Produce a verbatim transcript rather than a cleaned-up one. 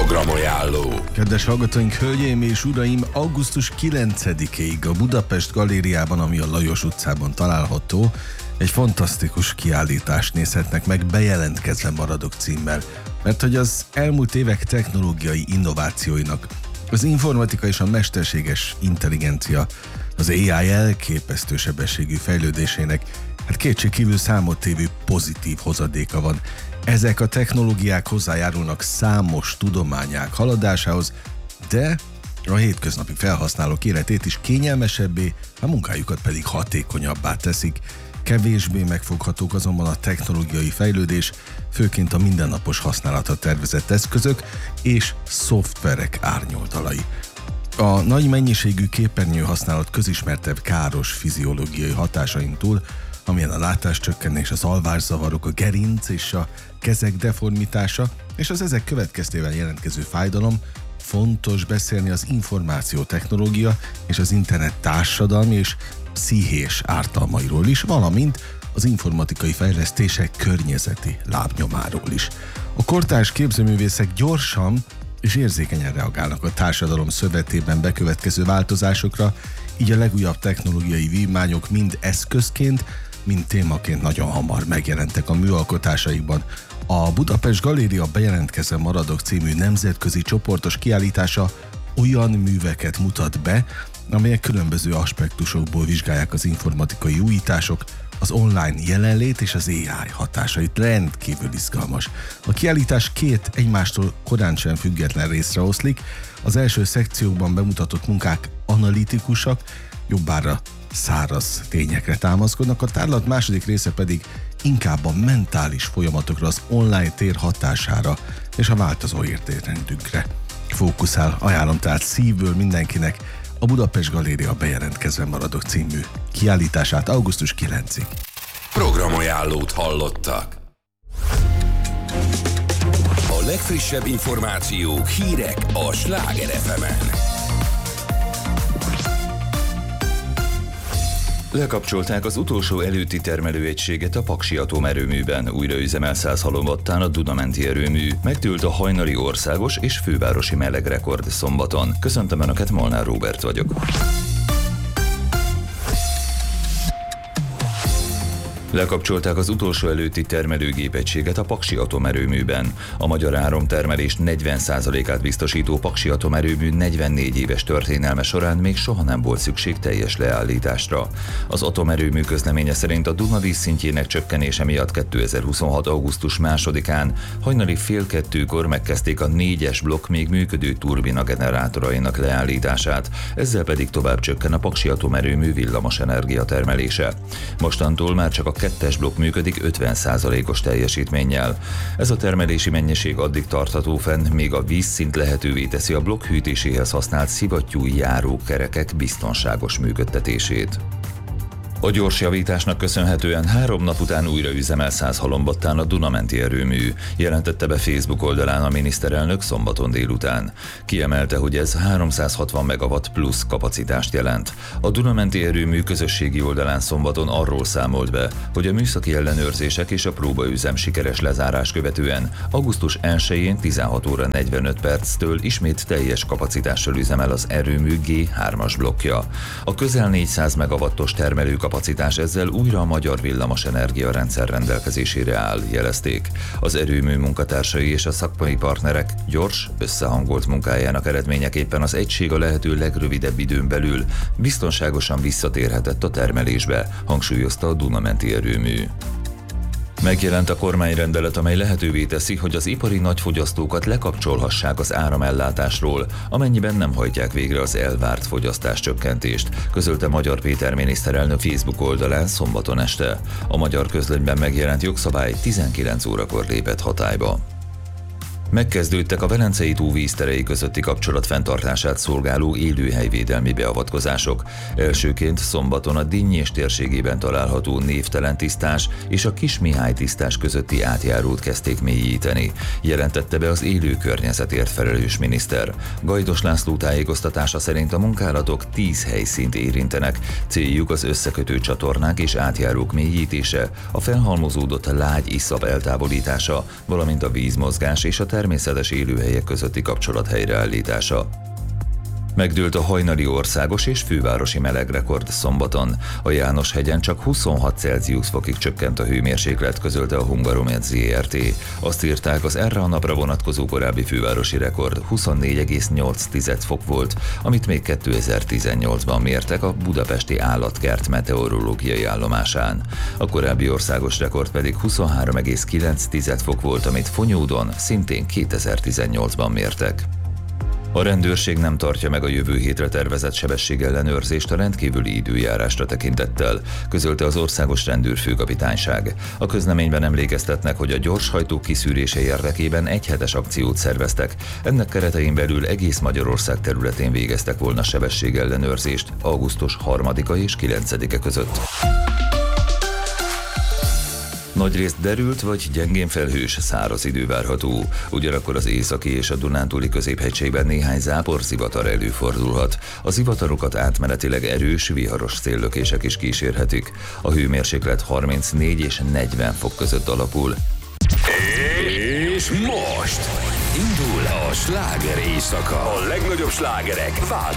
Programajánló. Kedves hallgatóink, hölgyeim és uraim, augusztus kilencedikéig a Budapest Galériában, ami a Lajos utcában található, egy fantasztikus kiállítást nézhetnek meg, Bejelentkezve maradok címmel. Mert hogy az elmúlt évek technológiai innovációinak, az informatika és a mesterséges intelligencia, az á i elképesztő sebességű fejlődésének hát kétségkívül számottevő pozitív hozadéka van. Ezek a technológiák hozzájárulnak számos tudományág haladásához, de a hétköznapi felhasználók életét is kényelmesebbé, a munkájukat pedig hatékonyabbá teszik. Kevésbé megfoghatók azonban a technológiai fejlődés, főként a mindennapos használatra tervezett eszközök és szoftverek árnyoldalai. A nagy mennyiségű képernyő használat közismertebb káros fiziológiai hatásain túl, amilyen a látáscsökkenés, az alvászavarok, a gerinc és a kezek deformitása, és az ezek következtében jelentkező fájdalom, fontos beszélni az információtechnológia és az internet társadalmi és pszichés ártalmairól is, valamint az informatikai fejlesztések környezeti lábnyomáról is. A kortárs képzőművészek gyorsan és érzékenyen reagálnak a társadalom szövetében bekövetkező változásokra, így a legújabb technológiai vívmányok mind eszközként, mind témaként nagyon hamar megjelentek a műalkotásaikban. A Budapest Galéria Bejelentkezve maradok című nemzetközi csoportos kiállítása olyan műveket mutat be, amelyek különböző aspektusokból vizsgálják az informatikai újítások, az online jelenlét és az á i hatásait. Rendkívül izgalmas. A kiállítás két egymástól korán sem független részre oszlik. Az első szekciókban bemutatott munkák analitikusak, jobbára száraz tényekre támaszkodnak, a tárlat második része pedig inkább a mentális folyamatokra, az online tér hatására és a változó értékrendünkre fókuszál. Ajánlom tehát szívből mindenkinek a Budapest Galéria Bejelentkezve maradok című kiállítását augusztus kilencedikéig. Programajánlót hallottak. A legfrissebb információk, hírek a Sláger ef emen. Lekapcsolták az utolsó előtti termelőegységet a Paksi atomerőműben. Újraüzemel száz halomwattán a Duna-menti erőmű. Megdőlt a hajnali országos és fővárosi melegrekord szombaton. Köszöntöm Önöket, Molnár Róbert vagyok. Lekapcsolták az utolsó előtti termelőgépegységet a Paksi atomerőműben. A magyar áramtermelés negyven százalékát biztosító Paksi atomerőmű negyvennégy éves történelme során még soha nem volt szükség teljes leállításra. Az atomerőmű közleménye szerint a Duna vízszintjének csökkenése miatt kétezer-huszonhat. augusztus másodikán hajnali fél kettőkor megkezdték a négyes blokk még működő turbina generátorainak leállítását, ezzel pedig tovább csökken a Paksi atomerőmű villamos energiatermelése. Mostantól már csak a kettes blokk működik ötven százalékos teljesítménnyel. Ez a termelési mennyiség addig tartható fenn, míg a vízszint lehetővé teszi a blokk hűtéséhez használt szivattyú járókerekek biztonságos működtetését. A gyors javításnak köszönhetően három nap után újra üzemel száz halomwattán a Duna-menti erőmű, jelentette be Facebook oldalán a miniszterelnök szombaton délután. Kiemelte, hogy ez háromszázhatvan megawatt plusz kapacitást jelent. A Duna-menti erőmű közösségi oldalán szombaton arról számolt be, hogy a műszaki ellenőrzések és a próbaüzem sikeres lezárás követően augusztus elsején tizenhat óra negyvenöt perctől ismét teljes kapacitással üzemel az erőmű gé hármas blokkja. A közel négyszáz megawattos termelő kapacitás ezzel újra a magyar villamos energiarendszer rendelkezésére áll, jelezték. Az erőmű munkatársai és a szakmai partnerek gyors, összehangolt munkájának eredményeképpen az egység a lehető legrövidebb időn belül biztonságosan visszatérhetett a termelésbe, hangsúlyozta a Duna-menti erőmű. Megjelent a kormányrendelet, amely lehetővé teszi, hogy az ipari nagyfogyasztókat lekapcsolhassák az áramellátásról, amennyiben nem hajtják végre az elvárt fogyasztáscsökkentést, közölte Magyar Péter miniszterelnök Facebook oldalán szombaton este. A magyar közlönyben megjelent jogszabály tizenkilenc órakor lépett hatályba. Megkezdődtek a Velencei tó vízterei közötti kapcsolat fenntartását szolgáló élőhelyvédelmi beavatkozások. Elsőként szombaton a Dinnyés térségében található Névtelen tisztás és a Kismihály tisztás közötti átjárót kezdték mélyíteni, jelentette be az élő környezetért felelős miniszter. Gajdos László tájékoztatása szerint a munkálatok tíz helyszínt érintenek. Céljuk az összekötő csatornák és átjárók mélyítése, a felhalmozódott lágy iszap eltávolítása, valamint a vízmozgás és a természetes élőhelyek közötti kapcsolat helyreállítása. Megdőlt a hajnali országos és fővárosi melegrekord szombaton. A János-hegyen csak huszonhat Celsius fokig csökkent a hőmérséklet, közölte a Hungaromet zé er té. Azt írták, az erre a napra vonatkozó korábbi fővárosi rekord huszonnégy egész nyolc fok volt, amit még kétezer-tizennyolcban mértek a budapesti állatkert meteorológiai állomásán. A korábbi országos rekord pedig huszonhárom egész kilenc fok volt, amit Fonyódon szintén kétezer-tizennyolcban mértek. A rendőrség nem tartja meg a jövő hétre tervezett sebességellenőrzést a rendkívüli időjárásra tekintettel, közölte az országos rendőrfőkapitányság. A közleményben emlékeztetnek, hogy a gyorshajtók kiszűrése érdekében egyhetes akciót szerveztek. Ennek keretein belül egész Magyarország területén végeztek volna sebességellenőrzést augusztus harmadika és kilencedike között. Nagyrészt derült vagy gyengén felhős, száraz idő várható. Ugyanakkor az északi és a Dunántúli középhegységben néhány záporzivatar előfordulhat. A zivatarokat átmenetileg erős, viharos széllökések is kísérhetik. A hőmérséklet harmincnégy és negyven fok között alakul. És most indul a sláger éjszaka. A legnagyobb slágerek változnak.